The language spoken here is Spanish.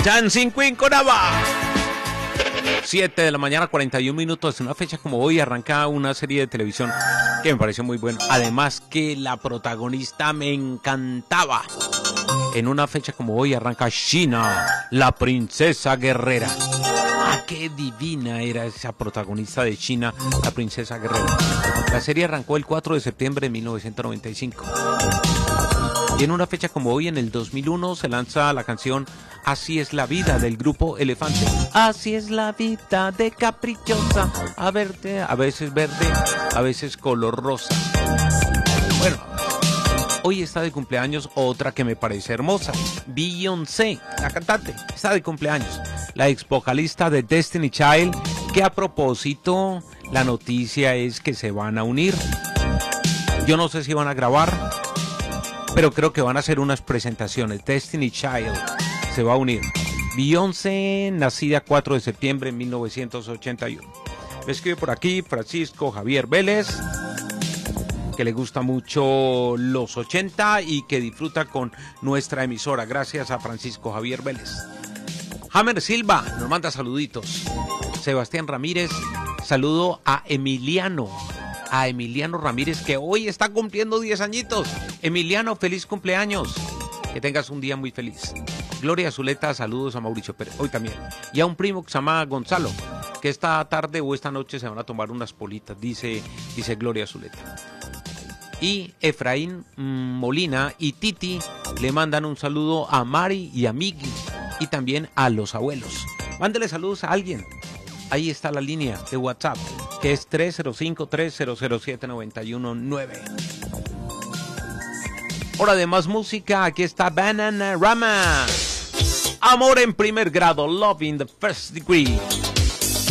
Dancing Queen con ABBA. 7 de la mañana, 41 minutos. En una fecha como hoy arranca una serie de televisión que me pareció muy buena. Además que la protagonista me encantaba. En una fecha como hoy arranca China, la princesa guerrera. ¡Ah, qué divina era esa protagonista de China, la princesa guerrera! La serie arrancó el 4 de septiembre de 1995. Y en una fecha como hoy, en el 2001, se lanza la canción Así es la vida del grupo Elefante. Así es la vida de caprichosa, a veces verde, a veces color rosa. Bueno, hoy está de cumpleaños otra que me parece hermosa, Beyoncé, la cantante, está de cumpleaños. La ex vocalista de Destiny Child, que a propósito, la noticia es que se van a unir. Yo no sé si van a grabar, pero creo que van a hacer unas presentaciones. Destiny Child se va a unir. Beyoncé, nacida 4 de septiembre de 1981. Me escribe por aquí Francisco Javier Vélez, que le gusta mucho los 80 y que disfruta con nuestra emisora. Gracias a Francisco Javier Vélez. Hammer Silva nos manda saluditos. Sebastián Ramírez, saludo a Emiliano Ramírez, que hoy está cumpliendo 10 añitos. Emiliano, feliz cumpleaños. Que tengas un día muy feliz. Gloria Zuleta, saludos a Mauricio Pérez, hoy también. Y a un primo que se llama Gonzalo, que esta tarde o esta noche se van a tomar unas politas, dice Gloria Zuleta. Y Efraín Molina y Titi le mandan un saludo a Mari y a Migui y también a los abuelos. Mándele saludos a alguien. Ahí está la línea de WhatsApp, que es 305-3007-919. Hora de más música, aquí está Bananarama. Amor en primer grado, Love in the First Degree.